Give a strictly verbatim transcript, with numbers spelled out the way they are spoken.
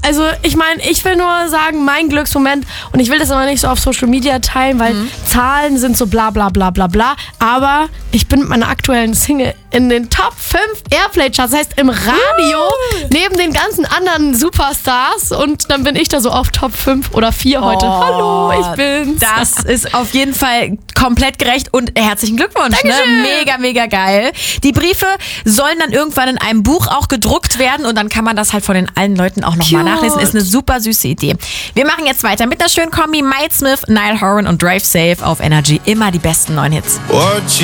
also ich meine, ich will nur sagen, mein Glücksmoment, und ich will das aber nicht so auf Social Media teilen, weil mhm. Zahlen sind so bla bla bla bla bla, aber ich bin mit meiner aktuellen Single in den Top fünf Airplay-Charts, das heißt im Radio, uh. neben den ganzen anderen Superstars, und dann bin ich da so auf Top fünf oder vier heute. Oh, hallo, ich bin's. Das ist auf jeden Fall komplett gerecht und herzlichen Glückwunsch. Ne? Mega, mega geil. Die Briefe sollen dann irgendwann in einem Buch auch gedruckt werden und dann kann man das halt von den allen Leuten auch nochmal nachlesen. Ist eine super süße Idee. Wir machen jetzt weiter mit einer schönen Kombi. Miles Smith, Niall Horan und Drive Safe auf Energy. Immer die besten neuen Hits.